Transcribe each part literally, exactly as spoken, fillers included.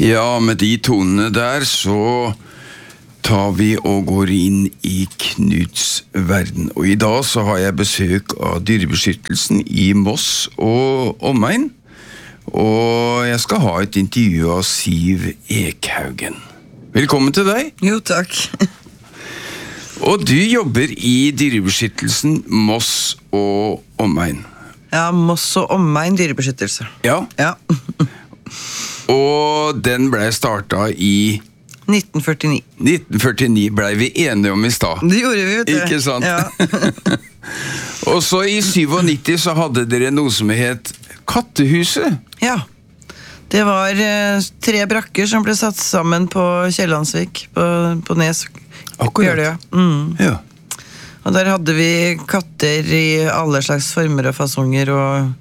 Ja, med de tonene der så tar vi og går inn i Knuts verden. Og i dag så har jeg besøk av Dyrebeskyttelsen i Moss og omegn. Og jeg skal ha et intervju av Siv Ekhaugen. Velkommen til deg. Jo, takk. Og du jobber i Dyrebeskyttelsen Moss og omegn. Ja, Moss og omegn dyrebeskyttelse. Ja. Ja. Og den ble startet i nitten førtini. nitten førtini ble vi enige om i stad. Det gjorde vi, vet du. Ikke sant? Ja. Og så i nittisju så hadde dere noe som het Kattehuset. Ja. Det var eh, tre brakker som ble satt sammen på Kjellandsvik, på, på Nes. Akkurat. Gjør det, ja. Mm. Ja. Og der hadde vi katter i alle slags former og fasonger, og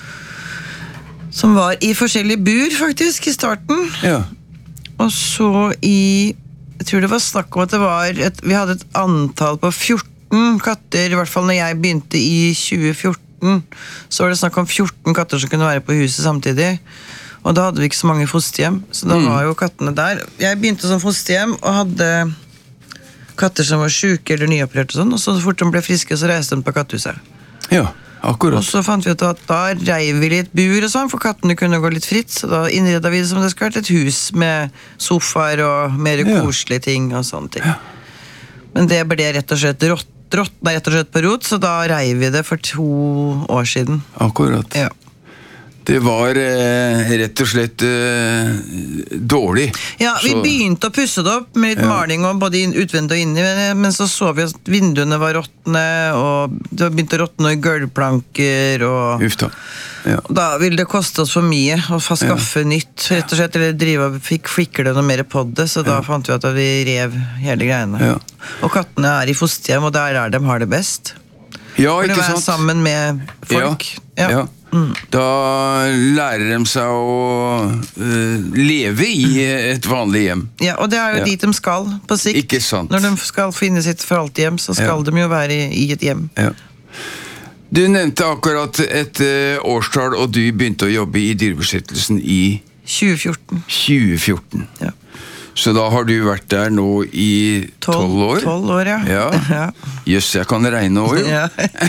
som var i forskjellige bur, faktisk, i starten. Ja. Og så i, jeg tror det var snakk om at det var, et, vi hadde et antall på fjorten katter, i hvert fall når jeg begynte i tjue fjorten, så var det snakk om fjorten katter som kunne være på huset samtidig. Og da hadde vi ikke så mange fosterhjem, så da mm. var jo kattene der. Jeg begynte som fosterhjem og hadde katter som var syke eller nyopererte og sånn, og så fort de ble friske så reiste de på kattehuset. Ja, akkurat. Og så fant vi ut at da reiv vi litt bur og sånn, for kattene kunne gå litt fritt, så da innredet vi det som det skulle vært et hus med sofaer og mer Ja. koselige ting og sånne ting. Ja. Men det ble rett og slett rått, råttnet rett og slett på rot, så da reiv vi det for to år siden. Akkurat. Ja. Det var eh, rett og slett eh, dårlig. Ja, vi Så- begynte å pusse det opp med litt Ja. maling og både inn, utvendig og inni, men, men så så vi at vinduene var råttne, og det begynte å råttne i gulvplanker, og Uff da. Ja. og da ville det koste oss for mye å få skaffe nytt, rett og slett, eller drive og fikk fikle noe mer på det, så da fant vi at vi rev hele greiene. Ja. Og kattene er i fosterhjem, og der er de har det best. Ja, For de ikke er sant? sammen med folk. Ja. Ja. Da lærer de seg å eh, leve i et vanlig hjem. Ja, og det er jo Ja. dit de skal på sikt. Ikke sant. Når de skal finne sitt for alltid hjem, så skal Ja. de jo være i, i et hjem. Ja. Du nevnte akkurat et eh, årstall, og du begynte å jobbe i Dyrebeskyttelsen i tjue fjorten. tjue fjorten. Ja. Så da har du vært der nå i tolv år? Tolv år, ja. Ja. Ja. Jøss, jeg kan regne år, jo. Ja.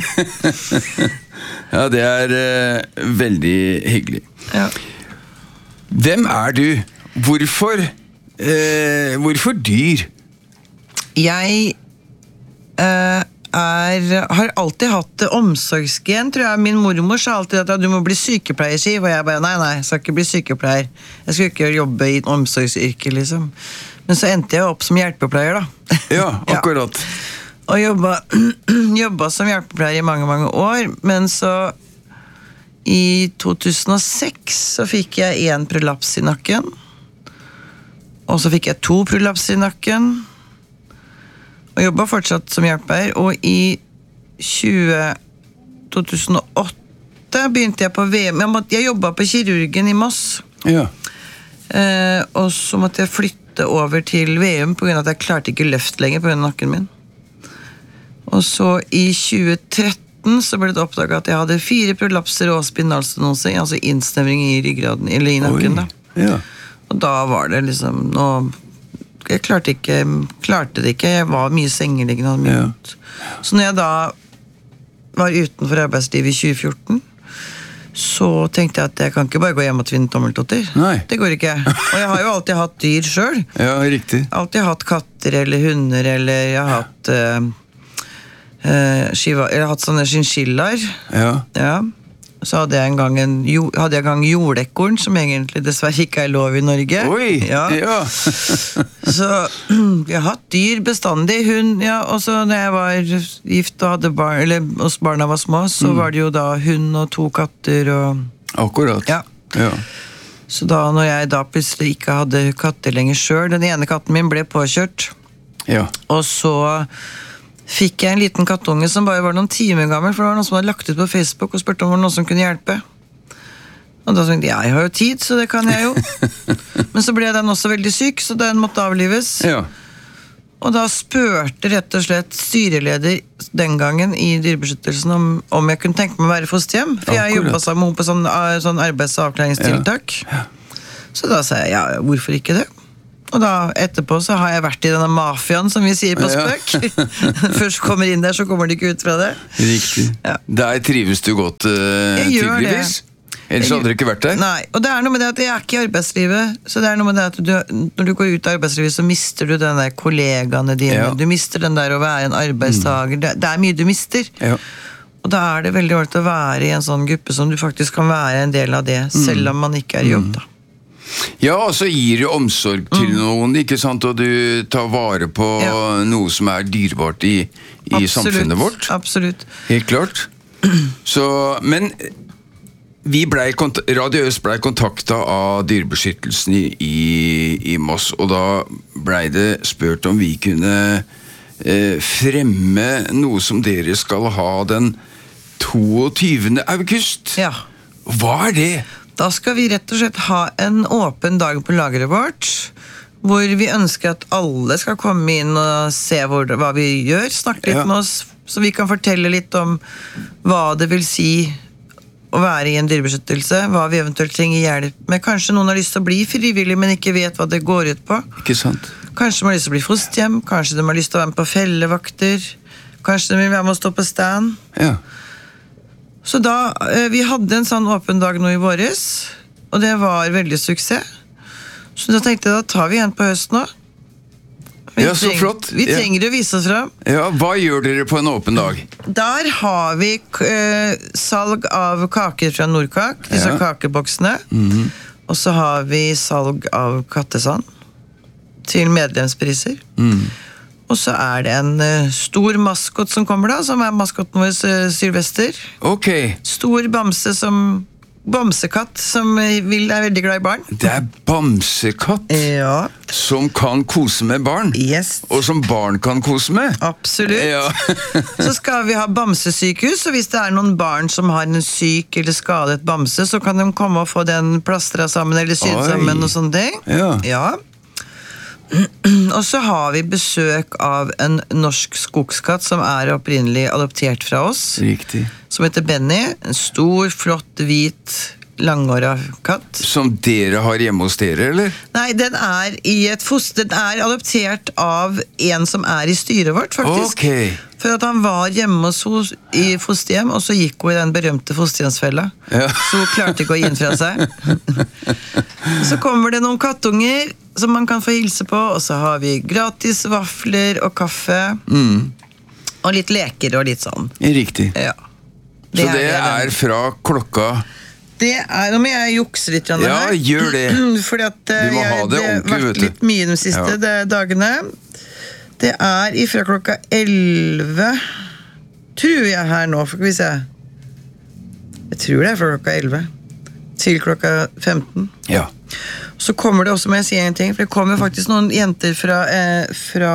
Ja, det er eh, veldig hyggelig. Ja. Hvem er du? Hvorfor, eh, hvorfor dyr? Jeg eh, er, har alltid hatt det omsorgsgen, tror jeg. Min mormor sa alltid at du må bli sykepleier, Siv, og jeg bare, nei, nei, jeg skal ikke bli sykepleier. Jeg skal ikke jobbe i et omsorgsyrke, liksom. Men så endte jeg opp som hjelpepleier, da. Ja, akkurat. Og jobba, jobba som hjelpepleier i mange, mange år, men så i to tusen og seks så fikk jeg en prolaps i nakken, og så fikk jeg to prolaps i nakken, og jobba fortsatt som hjelpepleier, og i to tusen og åtte begynte jeg på V M. Jeg, måtte, jeg jobba på kirurgen i Moss, Ja. eh, og så måtte jeg flytte over til V M på grunn av at jeg klarte ikke løft lenger på grunn av nakken min. Og så i tjue tretten så ble det oppdaget at jeg hadde fire prolapser og spinalstenose, altså innsnevring i ryggraden, eller i nakken da. Ja. Og da var det liksom, nå, jeg klarte, ikke, klarte det ikke, jeg var mye sengeliggende, hadde mye Ja. vondt. Så når jeg da var utenfor arbeidslivet i tjue fjorten, så tenkte jeg at jeg kan ikke bare gå hjem og tvinne tommeltotter. Nei. Det går ikke. Og jeg har jo alltid hatt dyr selv. Ja, riktig. Alltid hatt katter eller hunder, eller jeg har hatt uh, uh, skiva, jeg har hatt sånne chinchillaer. Ja. Ja. Så hadde jeg en gang en jo, hadde jeg en gang jordekorn, som egentlig dessverre ikke er lov i Norge. Oi! Ja. Ja. Så jeg har hatt dyr bestandig. Hund, ja, og så når jeg var gift og hadde barn, eller hos barna var små, så var det jo da hund og to katter og Akkurat. ja. Ja. Så da når jeg da plutselig ikke hadde katter lenger selv, den ene katten min ble påkjørt, Ja. og så fikk jeg en liten kattunge som bare var noen timer gammel, for det var noen som hadde lagt ut på Facebook og spurte om det var noen som kunne hjelpe. Og da tenkte jeg, jeg har jo tid, så det kan jeg jo. Men så ble den også veldig syk, så den måtte avlives. Ja. Og da spurte rett og slett styreleder den gangen i Dyrebeskyttelsen om, om jeg kunne tenke meg å være fosterhjem, for jeg Akkurat. jobbet sammen med henne på sånn, sånn arbeids- og avklaringstiltak. Ja. Så da sa jeg, ja, hvorfor ikke det? Og da etterpå så har jeg vært i denne mafiaen, som vi sier på spøk. Ja. Først kommer inn der, så kommer de ikke ut fra det. Riktig. Ja. Der trives du godt, uh, tydeligvis. Ellers hadde du ikke vært der? Nei, og det er noe med det at jeg er ikke i arbeidslivet, så det er noe med det at du, når du går ut av arbeidslivet, så mister du den der kollegaene dine, ja. Du mister den der å være en arbeidstager, mm. det, det er mye du mister. Ja. Og da er det veldig ålreit å være i en sånn gruppe som du faktisk kan være en del av det, selv om man ikke er i jobb da. Ja, og så gir du omsorg til mm. noen, ikke sant? Og du tar vare på ja. Noe som er dyrebart i, i samfunnet vårt. Absolutt. Helt klart. Så, men vi ble, Radio Øst ble kontaktet av Dyrebeskyttelsen i, i, i Moss, og da ble det spurt om vi kunne eh, fremme noe som dere skal ha den toogtyvende august. Ja. Hva er det? Da skal vi rett og slett ha en åpen dag på lageret vårt, hvor vi ønsker at alle skal komme inn og se hvor, hva vi gjør, snakke litt ja. Med oss, så vi kan fortelle litt om hva det vil si å være i en dyrebeskyttelse, hva vi eventuelt trenger hjelp med. Kanskje noen har lyst til å bli frivillig, men ikke vet hva det går ut på. Ikke sant? Kanskje de har lyst til å bli fosterhjem, kanskje de har lyst til å være med på fellevakter, kanskje de vil være med å stå på stand. Ja. Så da, vi hadde en sånn åpen dag nå i våres, og det var veldig suksess. Så da tenkte jeg, da tar vi en på høst nå. Vi ja, så treng, flott. Vi trenger ja. å vise oss frem. Ja, hva gjør dere på en åpen dag? Der har vi uh, salg av kaker fra Nordkak, disse ja. Kakeboksene. Mm-hmm. Og så har vi salg av kattesand til medlemspriser. Mm. Og så er det en uh, stor maskot som kommer da, som er maskotten vår uh, Sylvester. Ok. Stor bamse som, bamsekatt som vil, er veldig glad i barn. Det er bamsekatt ja. Som kan kose med barn. Yes. Og som barn kan kose med. Absolutt. Ja. Så skal vi ha bamsesykehus, og hvis det er noen barn som har en syk eller skadet bamse, så kan de komme og få den plastret sammen eller sydd sammen og sånne ting. Ja. Ja. Og så har vi besøk av en norsk skogskatt som er opprinnelig adoptert fra oss. Riktig. Som heter Benny. En stor, flott, hvit, langhåret katt. Som dere har hjemme hos dere, eller? Nei, den er, i et foster, den er adoptert av en som er i styret vårt, faktisk. Okay. For at han var hjemme hos hos i fosterhjem, og så gikk hun i den berømte fosterhjemsfella. Ja. Så hun klarte ikke å gi inn fra seg. Så kommer det noen kattunger som man kan få hilse på, og så har vi gratis vafler og kaffe. Mm. Og litt leker og litt sånn. Riktig. Ja. Det så det er, er fra klokka... Det er, nå må jeg jukse litt. Janne, ja, gjør det. Fordi at du må jeg, ha det ordentlig, vet du. Det har vært litt mye de siste ja. Dagene. Det er ifra klokka elleve, tror jeg her nå, for skal vi se. Jeg tror det er fra klokka elleve til klokka femten. Ja. Så kommer det også, må jeg si en ting, for det kommer faktisk noen jenter fra, eh, fra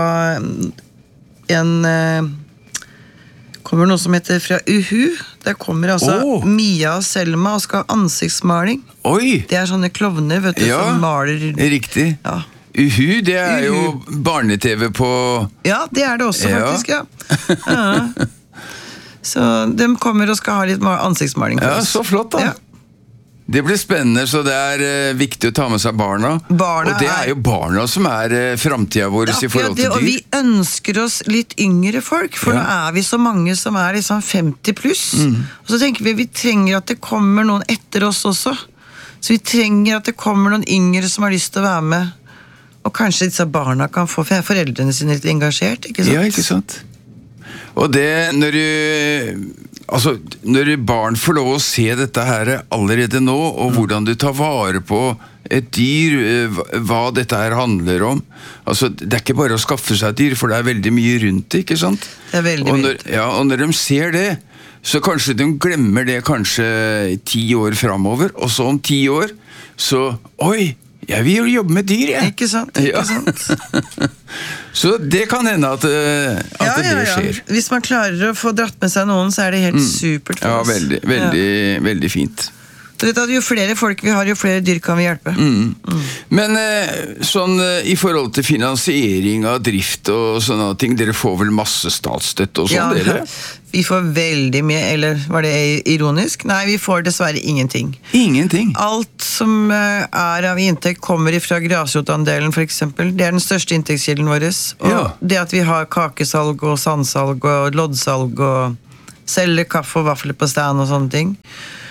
en eh, kommer noe som heter fra Uhu. Der kommer altså oh. Mia og Selma og skal ha ansiktsmaling. Oi! Det er sånne klovner, vet du, ja, som maler. Riktig. Ja. Uhu, det er Uhu. Jo barne-tv på... Ja, det er det også, faktisk, ja. Ja. Så de kommer og skal ha litt ansiktsmaling for ja, oss. Så flott da. Ja. Det blir spennende, så det er uh, viktig å ta med seg barna. barna og det er, er jo barna som er uh, fremtiden vår i forhold til dyr. Og vi ønsker oss litt yngre folk, for ja. Nå er vi så mange som er liksom femti pluss. Mm. Og så tenker vi, vi trenger at det kommer noen etter oss også. Så vi trenger at det kommer noen yngre som har lyst til å være med. Og kanskje disse barna kan få foreldrene sine litt engasjert, ikke sant? Ja, ikke sant? Og det, når du... Altså, når barn får lov å se dette her allerede nå, og hvordan du tar vare på et dyr, hva dette her handler om. Altså, det er ikke bare å skaffe seg et dyr, for det er veldig mye rundt det, ikke sant? Det er veldig og når, mye. Ja, og når de ser det, så kanskje de glemmer det kanskje ti år fremover, og så om ti år, så, oi, jeg vil jo jobbe med dyr, jeg. Ikke sant, ikke ja. sant. Så det kan hende at, at ja, ja, det skjer. Ja. Hvis man klarer å få dratt med seg noen, så er det helt mm. supert for ja, oss. Veldig, veldig, ja. Veldig fint. Så vet du at jo flere folk vi har, jo flere dyr kan vi hjelpe. Mm. Mm. Men eh, sånn eh, i forhold til finansiering av drift og sånne ting, dere får vel masse statsstøtte og sånn, Ja, dere? vi får veldig mye, eller var det ironisk? Nei, vi får dessverre ingenting. Ingenting? Alt som eh, er av inntekt kommer fra grasrotandelen, for eksempel. Det er den største inntektskilden vår. Og Ja. det at vi har kakesalg og sandsalg og loddsalg og selger kaffe og vafler på stand og sånne ting.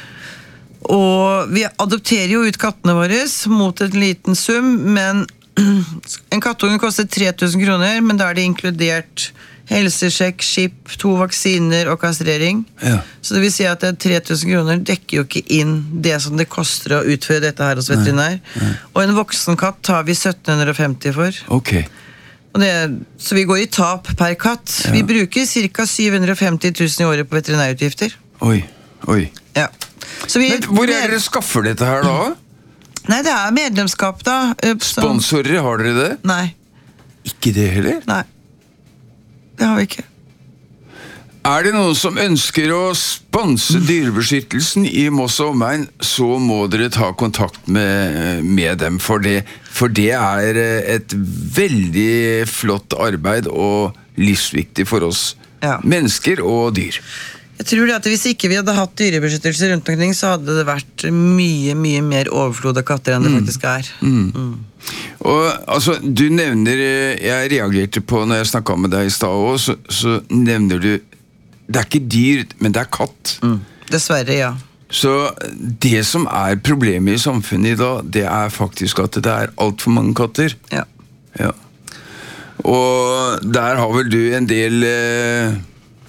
Og vi adopterer jo ut kattene våre mot en liten sum, men en kattunge koster tre tusen kroner, men da er det inkludert helsesjekk, skip, to vaksiner og kastrering. Ja. Så det vil si at tre tusen kroner dekker jo ikke inn det som det koster å utføre dette her hos veterinær. Nei, nei. Og en voksen katt tar vi sytten femti for. Ok. Og det, så vi går i tap per katt. Ja. Vi bruker ca. syv hundre femti tusen i året på veterinærutgifter. Oi, oi. Ja. Så vi, Men hvor er dere skaffer dette her da? Nei, det er medlemskap da. eh, som- Sponsorer, har dere det? Nei, Ikke det heller? nei. Det har vi ikke. Er det noen som ønsker å sponse dyrebeskyttelsen i Moss og omegn, så må dere ta kontakt med, med dem for det. For det er et veldig flott arbeid og livsviktig for oss Ja. mennesker og dyr. Jeg tror det at hvis ikke vi hadde hatt dyrebeskyttelse rundt omkring, så hadde det vært mye, mye mer overflod av katter enn det faktisk er. Mm. Og altså, du nevner, jeg reagerte på når jeg snakket med deg i stad også, så, så nevner du, det er ikke dyr, men det er katt. Mm. Dessverre, ja. Så det som er problemet i samfunnet i dag, det er faktisk at det er alt for mange katter. Ja. Ja. Og der har vel du en del eh,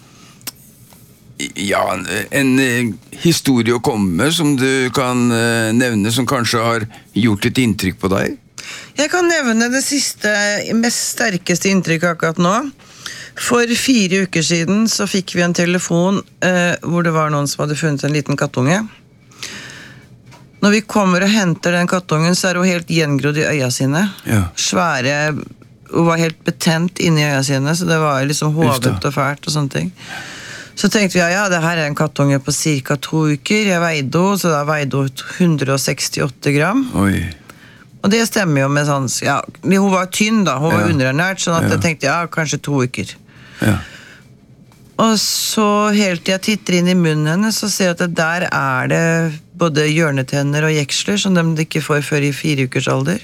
ja, en eh, historie å komme med som du kan eh, nevne, som kanskje har gjort et inntrykk på deg. Jeg kan nevne det siste, mest sterkeste inntrykket akkurat nå. For fire uker siden så fikk vi en telefon eh, hvor det var noen som hadde funnet en liten kattunge. Når vi kommer og henter den kattungen, så er hun helt gjengrodd i øya sine. Ja. Svære, hun var helt betent inni øya sine, så det var liksom Just hovet det. og fælt og sånne ting. Så tenkte vi, ja, ja, det her er en kattunge på cirka to uker. Jeg veide henne, så da veide hun hundre sekstiåtte gram. Oi. Og det stemmer jo med sånn, ja, hun var tynn da, hun var Ja. underernært, sånn at Ja. jeg tenkte, ja, kanskje to uker. Ja. Og så helt til jeg titter inn i munnen hennes, så ser jeg at det der er det både hjørnetenner og jeksler, som de ikke får før i fire ukers alder.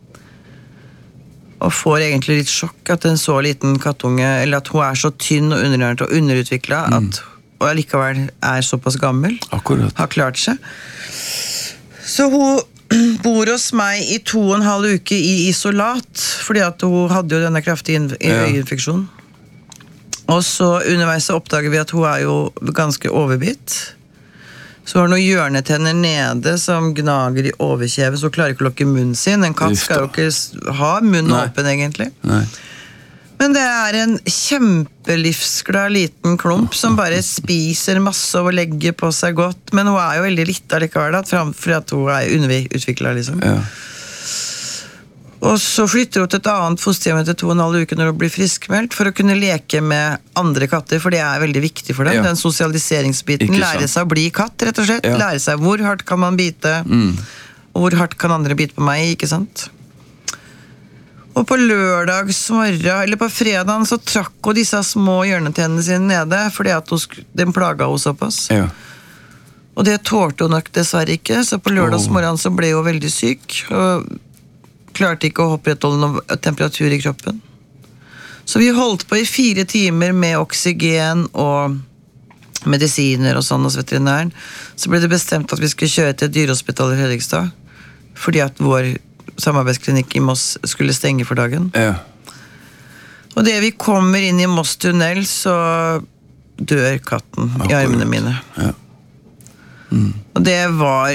Og får egentlig litt sjokk at en så liten kattunge, eller at hun er så tynn og underernært og underutviklet, at hun allikevel er såpass gammel, Akkurat. har klart seg. Så hun bor hos meg i to og en halv uke i isolat, fordi at hun hadde jo denne kraftige inn- Ja. øyeinfeksjonen. Og så underveis så oppdager vi at hun er jo ganske overbitt. Så hun har noen hjørnetenner nede som gnager i overkjevet, så hun klarer ikke å lukke munnen sin. En katt Uff skal jo da. ikke s- ha munnen Nei. åpen, egentlig. Nei. Men det er en kjempelivsglad liten klump som bare spiser masse og legger på seg godt, men hun er jo veldig lite allikevel, da, framfor at hun er underutviklet, liksom. Ja. Og så flytter hun til et annet fosterhjem etter to og en halv uke når hun blir friskmeldt, for å kunne leke med andre katter, for det er veldig viktig for dem. Ja. Den sosialiseringsbiten. Ikke sant. Lære seg å bli katt, rett og slett. Ja. Lære seg hvor hardt kan man bite, og hvor hardt kan andre bite på meg, ikke sant? Og på lørdags morgen, eller på fredagen, så trakk hun disse små hjørnetennene sine nede, fordi at hun, sk- den plaga hun såpass. Ja. Og det tålte hun nok dessverre ikke, så på lørdagsmorgen så ble hun veldig syk, og klarte ikke å opprettholde noe temperatur i kroppen. Så vi holdt på i fire timer med oksygen og medisiner og sånn hos veterinæren. Så ble det bestemt at vi skulle kjøre til dyrehospitalet i Fredrikstad, fordi at vår samarbeidsklinikk i Moss skulle stenge for dagen. Ja. Og det vi kommer inn i Moss tunnel, så dør katten i Akkurat. armene mine. Ja. Og det var...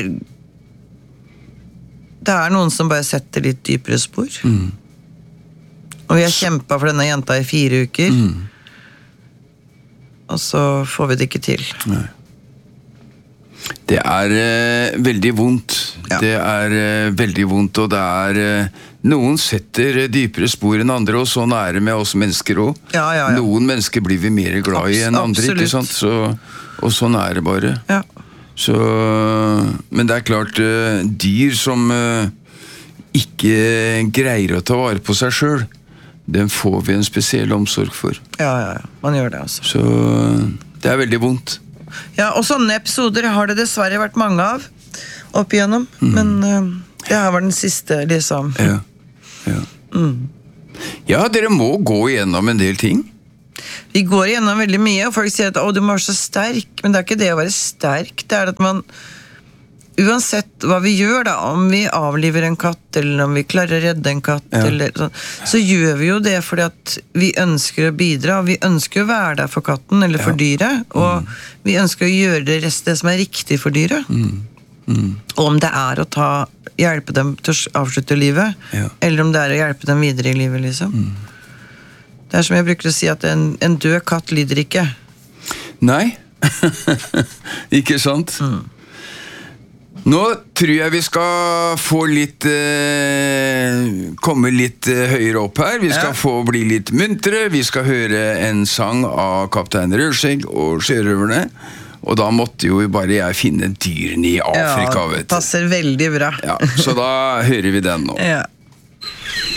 Det er noen som bare setter litt dypere spor. Og vi har kjempet for denne jenta i fire uker. Og så får vi det ikke til. Nei. Det er eh, veldig vondt. Ja. Det er eh, veldig vondt, og det er eh, noen setter eh, dypere spor enn andre, og sånn er det med oss mennesker også. Ja, ja, ja. Noen mennesker blir vi mer glad i Abs- enn andre, ikke absolutt. sant? Så, og sånn er det bare. Ja. Så, men det er klart, eh, dyr som eh, ikke greier å ta vare på seg selv, den får vi en spesiell omsorg for. Ja, ja, ja. Man gjør det altså. Så det er veldig vondt. Ja, og sånne episoder har det dessverre vært mange av opp igjennom, mm. men uh, det her var den siste, liksom. Ja, ja. Mm. Ja, dere må gå igjennom en del ting. Vi går igjennom veldig mye, og folk sier at «Å, du må være så sterk», men det er ikke det å være sterk, det er at man uansett hva vi gjør da, om vi avliver en katt, eller om vi klarer å redde en katt, ja. eller sånn, så gjør vi jo det fordi at vi ønsker å bidra, og vi ønsker å være der for katten, eller ja. for dyret, og mm. vi ønsker å gjøre det, rest, det som er riktig for dyret. Mm. Mm. Og om det er å ta, hjelpe dem til å avslutte livet, ja. eller om det er å hjelpe dem videre i livet, liksom. Mm. Det er som jeg bruker å si, at en, en død katt lider ikke. Nei, ikke sant? Mm. Nå tror jeg vi skal få litt eh, komme litt eh, høyere opp her. Vi skal ja. få bli litt muntre. Vi skal høre en sang av Kaptein Rødskjegg og Sjørøverne. Og da måtte jo bare jeg finne dyrene i Afrika, ja, vet du. Passer veldig bra. Ja, så da hører vi den nå. Ja.